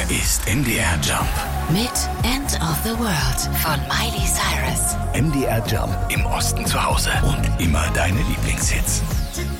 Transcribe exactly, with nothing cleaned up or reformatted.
ist M D R Jump. Mit End of the World von Miley Cyrus. M D R Jump. Im Osten zu Hause und immer deine Lieblingshits.